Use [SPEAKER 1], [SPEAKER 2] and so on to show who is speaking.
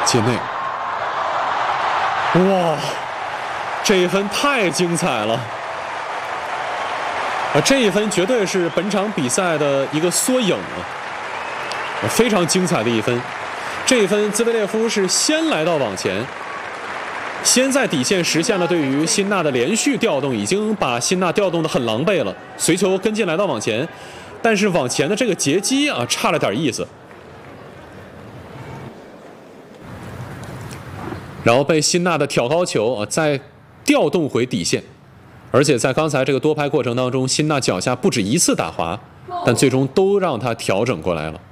[SPEAKER 1] 界内。哇，这一分太精彩了！这一分绝对是本场比赛的一个缩影非常精彩的一分。这一分，兹维列夫是先来到网前，先在底线实现了对于辛纳的连续调动，已经把辛纳调动得很狼狈了。随球跟进来到网前，但是网前的这个截击差了点意思。然后被辛纳的挑高球再调动回底线，而且在刚才这个多拍过程当中，辛纳脚下不止一次打滑，但最终都让他调整过来了。